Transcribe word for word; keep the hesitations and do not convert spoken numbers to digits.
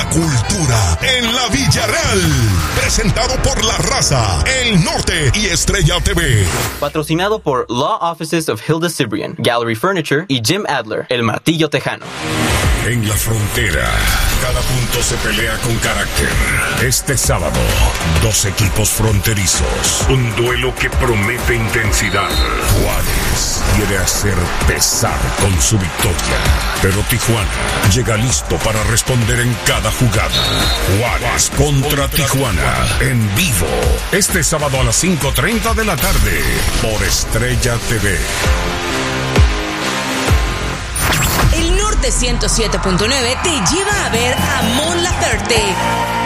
cultura en la Villarreal. Presentado por La Raza, El Norte y Estrella T V. Patrocinado por Law Offices of Hilda Cibrian, Gallery Furniture y Jim Adler, El Martillo Tejano. En la frontera, cada punto se pelea con carácter. Este sábado, dos equipos fronterizos. Un duelo que promete intensidad. Juárez quiere hacer pesar con su victoria. Pero Tijuana llega listo para responder en cada jugada. Juárez contra Tijuana, en vivo. Este sábado a las cinco treinta de la tarde, por Estrella T V. El Norte ciento siete punto nueve te lleva a ver a Mon Laferte